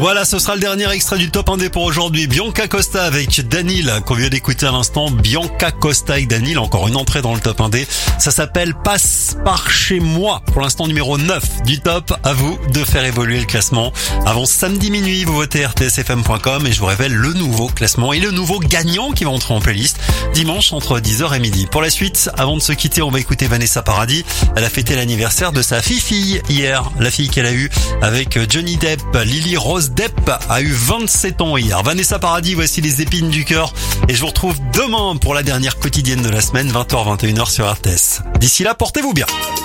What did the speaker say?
Voilà, ce sera le dernier extrait du Top 1D pour aujourd'hui. Bianca Costa avec Danil, qu'on vient d'écouter à l'instant. Bianca Costa avec Danil, encore une entrée dans le Top 1D. Ça s'appelle Passe par chez moi. Pour l'instant, numéro 9 du top. À vous de faire évoluer le classement. Avant samedi minuit, vous votez rtsfm.com et je vous révèle le nouveau classement et le nouveau gagnant qui va entrer en playlist dimanche entre 10h et midi. Pour la suite, avant de se quitter, on va écouter Vanessa Paradis. Elle a fêté l'anniversaire de sa fille hier. La fille qu'elle a eue avec Johnny Depp. Lily Rose Depp a eu 27 ans hier. Vanessa Paradis, voici les épines du cœur. Et je vous retrouve demain pour la dernière quotidienne de la semaine, 20h-21h sur RTS. D'ici là, portez-vous bien.